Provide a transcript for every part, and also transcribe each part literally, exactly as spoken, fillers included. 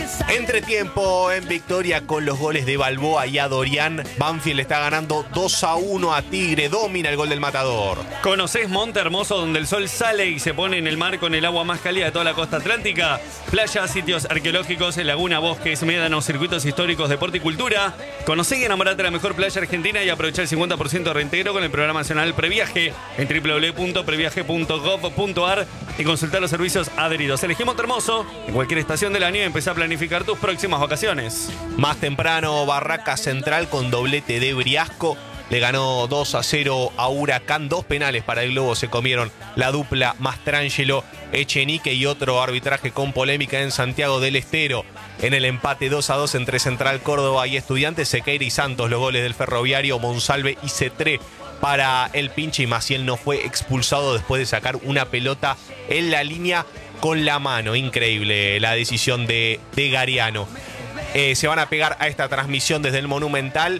Entretiempo en Victoria con los goles de Balboa y Adorián. Banfield está ganando dos a uno a Tigre. Domina el gol del Matador. ¿Conocés Monte Hermoso, donde el sol sale y se pone en el mar con el agua más cálida de toda la costa atlántica? Playas, sitios arqueológicos, laguna, bosques, médanos, circuitos históricos, deporte y cultura. Conocé y enamorate de la mejor playa argentina y aprovecha el cincuenta por ciento de reintegro con el programa nacional Previaje en doble u doble u doble u punto previaje punto gov punto ar y consultar los servicios adheridos. Elegí Monte Hermoso en cualquier estación del año y empezá a planificar tus próximas vacaciones. Más temprano, Barraca Central con doblete de Briasco le ganó dos a cero a Huracán. Dos penales para el Globo se comieron la dupla Mastrangelo, Echenique y otro arbitraje con polémica en Santiago del Estero. En el empate dos a dos entre Central Córdoba y Estudiantes, Sequeira y Santos los goles del Ferroviario, Monsalve y Cetré para el pinche, y Maciel no fue expulsado después de sacar una pelota en la línea con la mano. Increíble la decisión de, de Gariano. Eh, se van a pegar a esta transmisión desde el Monumental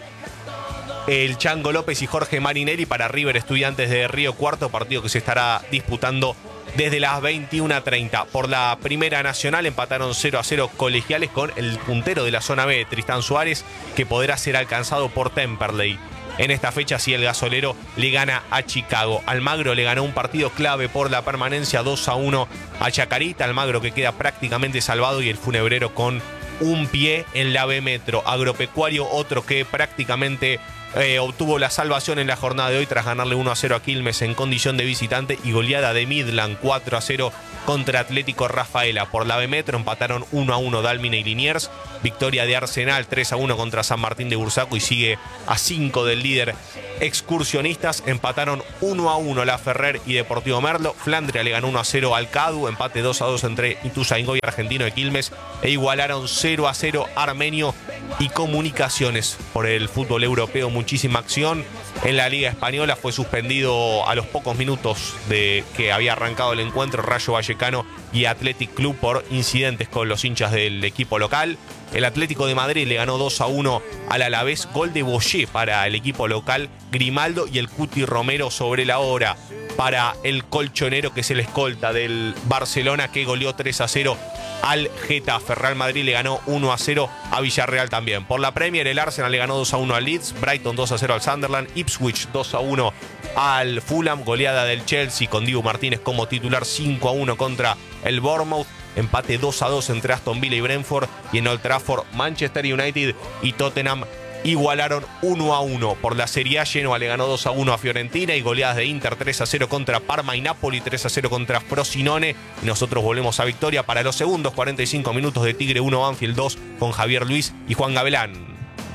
el Chango López y Jorge Marinelli para River Estudiantes de Río Cuarto, partido que se estará disputando desde las veintiuna treinta. Por la Primera Nacional empataron cero a cero Colegiales con el puntero de la zona B, Tristán Suárez, que podrá ser alcanzado por Temperley. En esta fecha sí el gasolero le gana a Chicago. Almagro le ganó un partido clave por la permanencia dos a uno a Chacarita. Almagro que queda prácticamente salvado y el Funebrero con un pie en la B Metro. Agropecuario, otro que prácticamente eh, obtuvo la salvación en la jornada de hoy tras ganarle uno a cero a Quilmes en condición de visitante y goleada de Midland cuatro a cero contra Atlético Rafaela. Por la B Metro empataron uno a uno Dálmine y Liniers. Victoria de Arsenal tres a uno contra San Martín de Bursaco y sigue a cinco del líder Excursionistas. Empataron uno a uno La Ferrer y Deportivo Merlo. Flandria le ganó uno a cero al Cadu. Empate dos a dos entre Ituzaingó y Argentino de Quilmes. E igualaron cero a cero Armenio y Comunicaciones. Por el fútbol europeo, muchísima acción. En la Liga Española fue suspendido a los pocos minutos de que había arrancado el encuentro Rayo Vallecano y Athletic Club por incidentes con los hinchas del equipo local. El Atlético de Madrid le ganó dos a uno al Alavés. Gol de Boyé para el equipo local. Grimaldo y el Cuti Romero sobre la hora para el colchonero, que es el escolta del Barcelona, que goleó tres a cero al Getafe. Real Madrid le ganó uno a cero a Villarreal también. Por la Premier, el Arsenal le ganó dos a uno al Leeds. Brighton dos a cero al Sunderland. Ipswich dos a uno al Fulham. Goleada del Chelsea con Dibu Martínez como titular, cinco a uno contra el Bournemouth. Empate dos a dos entre Aston Villa y Brentford. Y en Old Trafford, Manchester United y Tottenham igualaron uno a uno. Por la Serie A, Genoa le ganó dos a uno a Fiorentina y goleadas de Inter tres a cero contra Parma y Napoli, tres a cero contra Frosinone. Y nosotros volvemos a victoria para los segundos cuarenta y cinco minutos de Tigre uno, Banfield dos con Javier Luis y Juan Gavelán.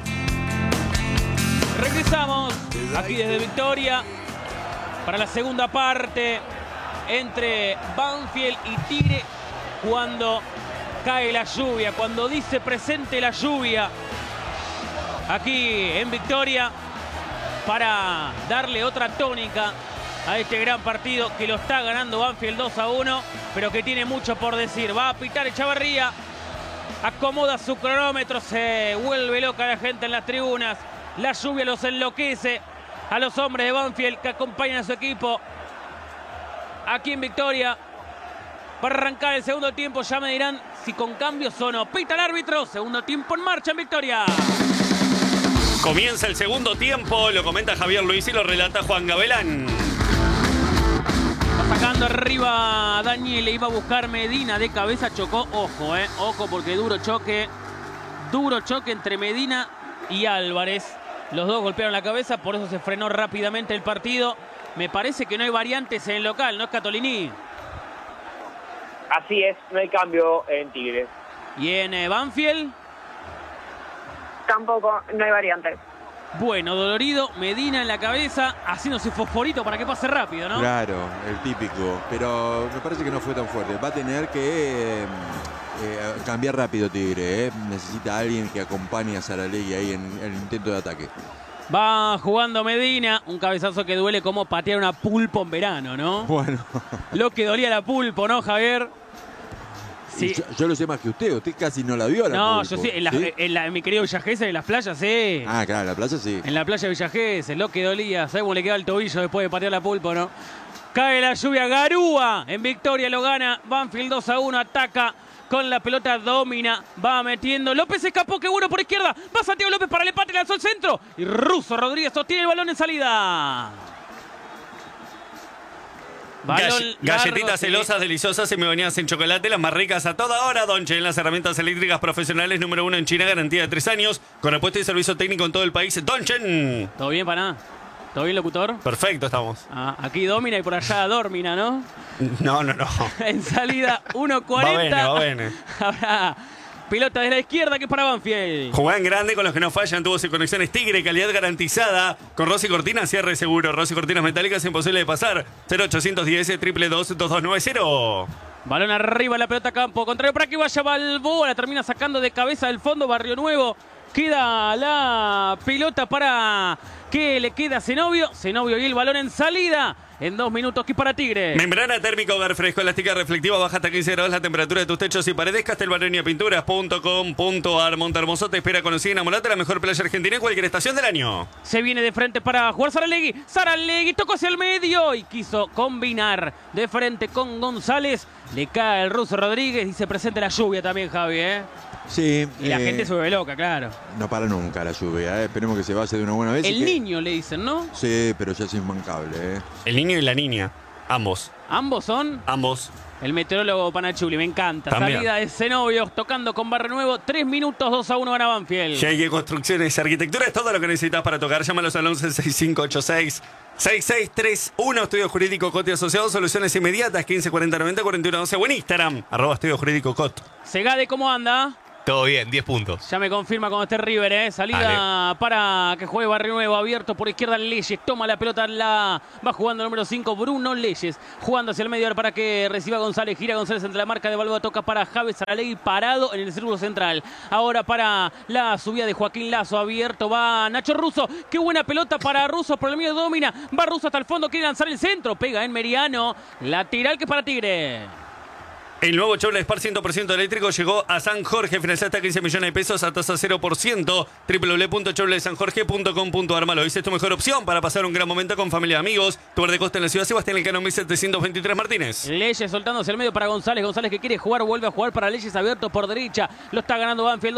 Regresamos aquí desde Victoria para la segunda parte entre Banfield y Tigre. Cuando cae la lluvia, cuando dice presente la lluvia, aquí en Victoria, para darle otra tónica a este gran partido que lo está ganando Banfield dos a uno, pero que tiene mucho por decir. Va a pitar Echavarría, acomoda su cronómetro, se vuelve loca la gente en las tribunas, la lluvia los enloquece a los hombres de Banfield que acompañan a su equipo aquí en Victoria. Para arrancar el segundo tiempo, ya me dirán si con cambios o no. Pita el árbitro, segundo tiempo en marcha en Victoria. Comienza el segundo tiempo, lo comenta Javier Luis y lo relata Juan Gavelán. Va sacando arriba Daniel, le iba a buscar Medina de cabeza, chocó. Ojo, eh, ojo porque duro choque. Duro choque entre Medina y Álvarez. Los dos golpearon la cabeza, por eso se frenó rápidamente el partido. Me parece que no hay variantes en el local, ¿no es, Catolini? Así es, no hay cambio en Tigres. ¿Y en eh, Banfield? Tampoco, no hay variantes. Bueno, dolorido, Medina en la cabeza, haciéndose fosforito para que pase rápido, ¿no? Claro, el típico. Pero me parece que no fue tan fuerte. Va a tener que eh, eh, cambiar rápido Tigre. Eh. Necesita a alguien que acompañe a Saralegui ahí en el intento de ataque. Va jugando Medina, un cabezazo que duele como patear una pulpo en verano, ¿no? Bueno. Lo que dolía la pulpo, ¿no, Javier? Sí. Yo, yo lo sé más que usted, usted casi no la vio la No, pulpo. yo sí, en, la, ¿Sí? en, la, en mi querido Villa Gesell, en las playas, sí. Ah, claro, en la playa sí. En la playa de Villa Gesell, lo que dolía. ¿Sabes cómo le queda el tobillo después de patear la pulpo, no? Cae la lluvia, Garúa en Victoria, lo gana Banfield dos a uno, ataca con la pelota, domina, va metiendo. López escapó, qué bueno por izquierda. Va Santiago López para el empate, lanzó el centro. Y Russo Rodríguez sostiene el balón en salida. Gall galletitas largo, celosas, sí. deliciosas y me bañadas en chocolate, las más ricas a toda hora. Donche en las herramientas eléctricas profesionales, número uno en China, garantía de tres años, con repuesto y servicio técnico en todo el país. Donchen. ¿Todo bien, Paná? ¿Todo bien, locutor? Perfecto, estamos. Ah, aquí domina y por allá dormina, ¿no? No, no, no. En salida uno Va cuarenta. bene, va bene. Habrá pelota de la izquierda que es para Banfield. Juegan grande con los que no fallan, tubos y conexiones Tigre, calidad garantizada. Con Rossi Cortinas, cierre seguro. Rossi Cortinas metálicas, imposible de pasar. cero ochocientos diez, triple dos, dos dos nueve cero. Balón arriba, la pelota a campo. Contrario para que vaya Balboa. La termina sacando de cabeza del fondo Barrio Nuevo. Queda la pelota para que le queda a Zenobio. Zenobio y el balón en salida. En dos minutos aquí para Tigre. Membrana térmica, hogar fresco, elástica reflectiva, baja hasta quince grados la temperatura de tus techos y paredes. Castelbaronia Pinturas punto com punto ar. Montehermoso te espera, conocí y enamorate, la mejor playa argentina en cualquier estación del año. Se viene de frente para jugar Saralegui. Saralegui tocó hacia el medio y quiso combinar de frente con González. Le cae el Russo Rodríguez y se presenta la lluvia también, Javi, ¿eh? Sí. Y la eh, gente se vuelve loca, claro. No para nunca la lluvia, eh. Esperemos que se base de una buena vez. y El que- niño le dicen, ¿no? Sí, pero ya es inmancable, eh. El niño y la niña, ambos, Ambos son ambos. el meteorólogo Panachuli, me encanta. También. Salida de Zenobio tocando con Barrio Nuevo. Tres minutos, dos a uno gana Banfield. G I Construcciones y Arquitectura es todo lo que necesitas para tocar. Llámalos al once sesenta y cinco ochenta y seis sesenta y seis treinta y uno. Estudio Jurídico Cot y Asociados, soluciones inmediatas. quince cuarenta noventa cuarenta y uno once. O en Instagram, arroba Estudio Jurídico Cot. Segade, ¿cómo anda? Todo bien, diez puntos. Ya me confirma cuando esté River, ¿eh? Salida para que juegue Barrio Nuevo, abierto por izquierda Leyes. Toma la pelota, la va jugando el número cinco, Bruno Leyes. Jugando hacia el medio para que reciba González. Gira González entre la marca de Balboa, toca para Javes Saralegui, parado en el círculo central. Ahora para la subida de Joaquín Lazo, abierto va Nacho Russo. Qué buena pelota para Russo, por el medio domina. Va Russo hasta el fondo, quiere lanzar el centro. Pega en Meriano. Lateral que es para Tigre. El nuevo Chevrolet Spark cien por ciento eléctrico llegó a San Jorge. Financia hasta quince millones de pesos a tasa cero por ciento. doble u doble u doble u punto chevrolet san jorge punto com punto ar. Malo, dice, es tu mejor opción para pasar un gran momento con familia y amigos. Tu verde costa en la ciudad Sebastián Elcano mil setecientos veintitrés Martínez. Leyes soltándose el medio para González. González que quiere jugar, vuelve a jugar para Leyes, abierto por derecha. Lo está ganando Banfield.